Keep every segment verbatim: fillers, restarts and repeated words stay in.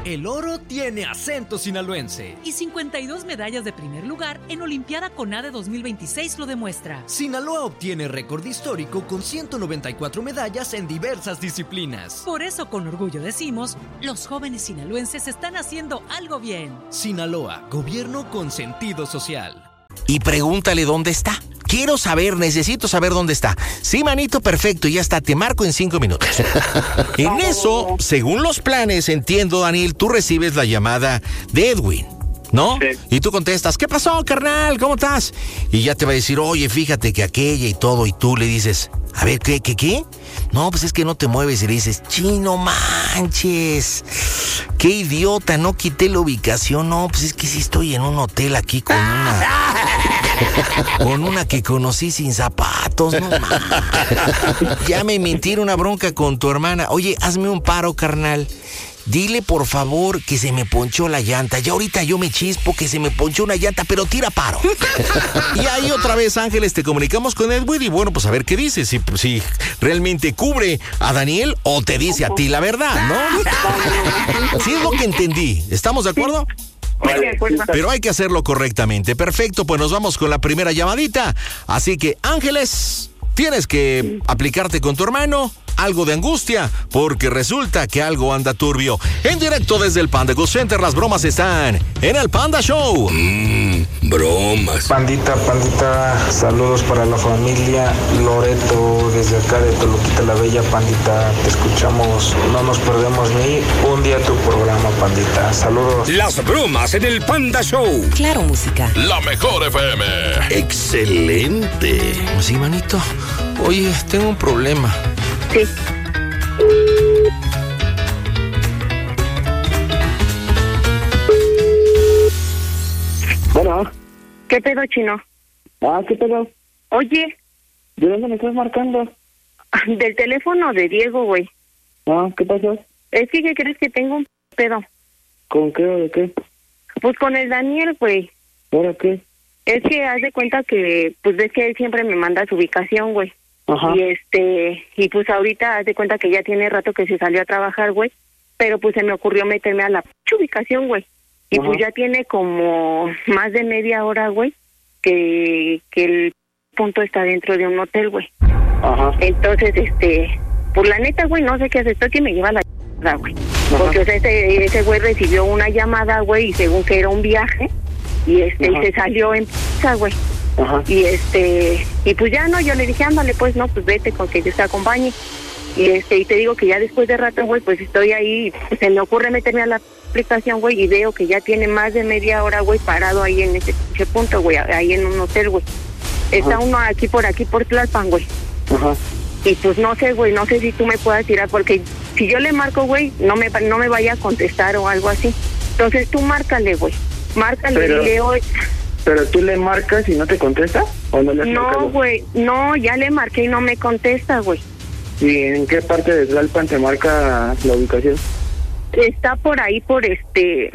El oro tiene acento sinaloense. Y cincuenta y dos medallas de primer lugar en Olimpiada CONADE dos mil veintiséis lo demuestra. Sinaloa obtiene récord histórico con ciento noventa y cuatro medallas en diversas disciplinas. Por eso, con orgullo decimos, los jóvenes sinaloenses están haciendo algo bien. Sinaloa, gobierno con sentido social. Y pregúntale dónde está. Quiero saber, necesito saber dónde está. Sí, manito, perfecto, ya está, te marco en cinco minutos. En eso, según los planes, entiendo, Daniel, tú recibes la llamada de Edwin, ¿no? Sí. Y tú contestas, ¿qué pasó, carnal? ¿Cómo estás? Y ya te va a decir, oye, fíjate que aquella y todo, y tú le dices, a ver, ¿qué, qué, qué? No, pues es que no te mueves, y le dices, chino manches, qué idiota, no quité la ubicación, no, pues es que sí estoy en un hotel aquí con una... con una que conocí sin zapatos, no mames. Ya me mentí una bronca con tu hermana. Oye, hazme un paro, carnal. Dile, por favor, que se me ponchó la llanta. Ya ahorita yo me chispo que se me ponchó una llanta, pero tira paro. Y ahí otra vez, Ángeles, te comunicamos con Edwin y bueno, pues a ver qué dice. Si, si realmente cubre a Daniel o te dice a ti la verdad, ¿no? Así es lo que entendí. ¿Estamos de acuerdo? Vale, pero hay que hacerlo correctamente. Perfecto, pues nos vamos con la primera llamadita. Así que, Ángeles, tienes que aplicarte con tu hermano algo de angustia, porque resulta que algo anda turbio. En directo desde el Panda Go Center, las bromas están en el Panda Show. Mmm, bromas. Pandita, pandita, saludos para la familia Loreto, desde acá de Toluquita la Bella, pandita, te escuchamos, no nos perdemos ni un día tu programa, pandita, saludos. Las bromas en el Panda Show. Claro, música. La mejor F M. Excelente. Sí, manito. Oye, tengo un problema. Sí. Bueno. ¿Qué pedo, chino? Ah, ¿qué pedo? Oye. ¿De dónde me estás marcando? Del teléfono de Diego, güey. Ah, ¿qué pasó? Es que, ¿qué crees que tengo un pedo? ¿Con qué o de qué? Pues con el Daniel, güey. ¿Para qué? Es que haz de cuenta que, pues ves que él siempre me manda su ubicación, güey. Ajá. Y este, y pues ahorita haz de cuenta que ya tiene rato que se salió a trabajar, güey, pero pues se me ocurrió meterme a la p- ubicación, güey. Y Ajá. pues ya tiene como más de media hora, güey, que, que el punto está dentro de un hotel, güey. Ajá. Entonces, este, por la neta, güey, no sé qué hacer, esto que me lleva la ch***, güey. Porque o sea, ese, ese güey recibió una llamada, güey, y según que era un viaje, y este, Ajá. y se salió en p***, güey. Ajá. Y este, y pues ya no, yo le dije, ándale, pues no, pues vete con que yo te acompañe. Y este, y te digo que ya después de rato, güey, pues estoy ahí, se me ocurre meterme a la aplicación, güey, y veo que ya tiene más de media hora, güey, parado ahí en ese, ese punto, güey, ahí en un hotel, güey. Está Ajá. uno aquí por aquí, por Tlalpan, güey. Ajá. Y pues no sé, güey, no sé si tú me puedas tirar, porque si yo le marco, güey, no me, no me vaya a contestar o algo así. Entonces tú márcale, güey, márcale, Pero... dile hoy... ¿Pero tú le marcas y no te contesta? ¿O no le has marcado? No, güey, no, ya le marqué y no me contesta, güey. ¿Y en qué parte de Tlalpan te marca la ubicación? Está por ahí, por este...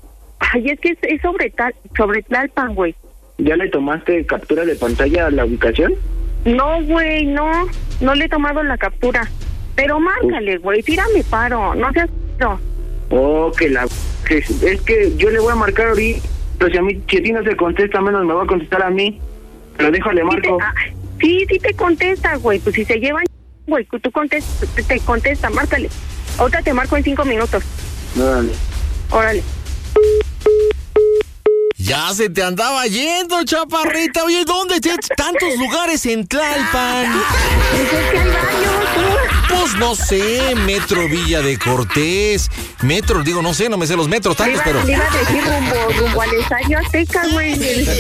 Ay, es que es, es sobre, tal, sobre Tlalpan, güey. ¿Ya le tomaste captura de pantalla a la ubicación? No, güey, no, no le he tomado la captura. Pero márcale, güey, tírame paro, no seas... No. Oh, que la... Que, es que yo le voy a marcar ahorita. Pero si a mí, si a ti no se contesta, menos me va a contestar a mí. Pero déjale, marco. Sí, te, ah, sí, sí te contesta, güey. Pues si se llevan, güey, tú contesta, te, te contesta, márcale. Ahorita te marco en cinco minutos. Órale. Órale. Ya se te andaba yendo, chaparrita. Oye, ¿dónde tienes tantos lugares en Tlalpan? Pues es que hay varios, tú. Pues no sé, Metro Villa de Cortés, Metro, digo, no sé, no me sé los metros tantos, le iba, pero... Le iba a decir rumbo, rumbo al Estadio Azteca, güey.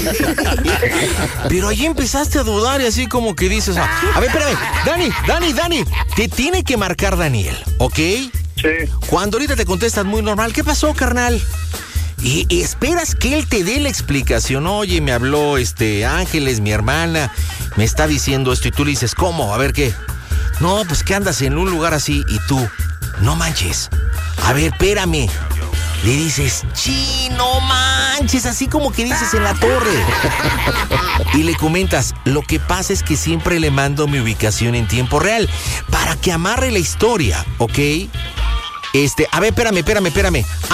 Pero ahí empezaste a dudar y así como que dices... Ah, a ver, espérame, Dani, Dani, Dani, te tiene que marcar Daniel, ¿ok? Sí. Cuando ahorita te contestas muy normal, ¿qué pasó, carnal? Y, y esperas que él te dé la explicación. Oye, me habló este Ángeles, mi hermana, me está diciendo esto y tú le dices, ¿cómo? A ver, ¿qué? No, pues que andas en un lugar así y tú, no manches. A ver, espérame. Le dices, ¡chi, no manches! Así como que dices en la torre. Y le comentas, lo que pasa es que siempre le mando mi ubicación en tiempo real para que amarre la historia, ¿ok? Este, a ver, espérame, espérame, espérame.